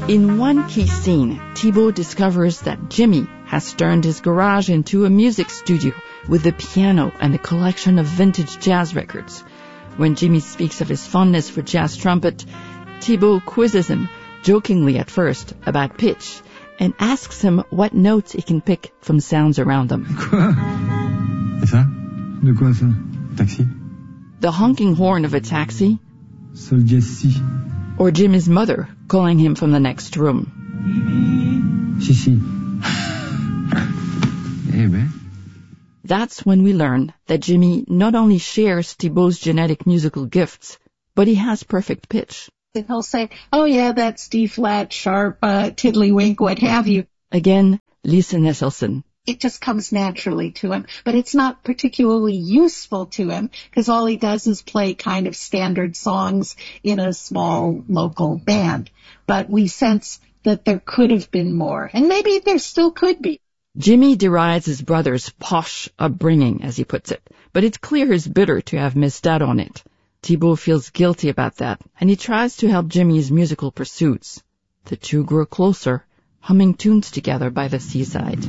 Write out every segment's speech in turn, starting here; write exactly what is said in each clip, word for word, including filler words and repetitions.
In one key scene, Thibault discovers that Jimmy has turned his garage into a music studio with a piano and a collection of vintage jazz records. When Jimmy speaks of his fondness for jazz trumpet, Thibault quizzes him, jokingly at first, about pitch, and asks him what notes he can pick from sounds around him. Quoi? Et ça? De quoi ça? Taxi? The honking horn of a taxi? Sol dièse si. Or Jimmy's mother calling him from the next room. Si, si. Eh ben. That's when we learn that Jimmy not only shares Thibault's genetic musical gifts, but he has perfect pitch. He'll say, oh yeah, that's D-flat, sharp, uh, tiddlywink, what have you. Again, Lisa Nesselson. It just comes naturally to him, but it's not particularly useful to him because all he does is play kind of standard songs in a small local band. But we sense that there could have been more, and maybe there still could be. Jimmy derides his brother's posh upbringing, as he puts it, but it's clear he's bitter to have missed out on it. Thibault feels guilty about that, and he tries to help Jimmy's musical pursuits. The two grow closer, humming tunes together by the seaside.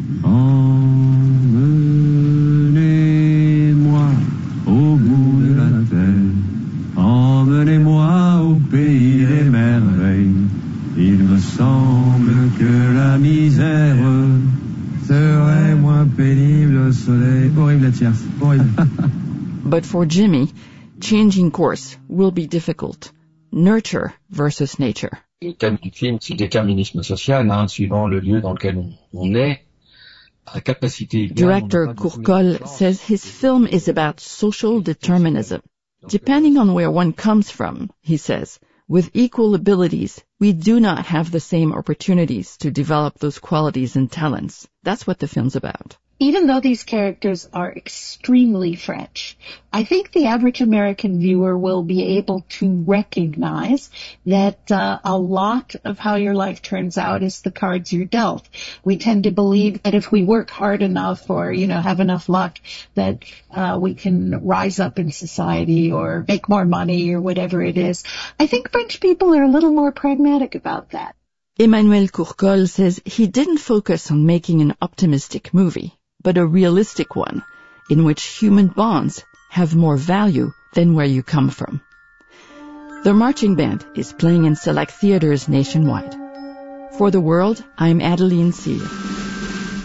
Emmenez-moi au bout de la terre, emmenez-moi au pays des merveilles. Il me semble que la misère serait moins pénible au soleil. Horrible la tierce, horrible. But for Jimmy, changing course will be difficult. Nurture versus nature. Le thème du film, c'est le déterminisme social, hein, suivant le lieu dans lequel on, on est. La capacité. Director Courcol says his film is about social determinism. Depending on where one comes from, he says, with equal abilities, we do not have the same opportunities to develop those qualities and talents. That's what the film's about. Even though these characters are extremely French, I think the average American viewer will be able to recognize that uh, a lot of how your life turns out is the cards you're dealt. We tend to believe that if we work hard enough or, you know, have enough luck, that uh, we can rise up in society or make more money or whatever it is. I think French people are a little more pragmatic about that. Emmanuel Courcol says he didn't focus on making an optimistic movie, but a realistic one, in which human bonds have more value than where you come from. The marching band is playing in select theaters nationwide. For The World, I'm Adeline Seale.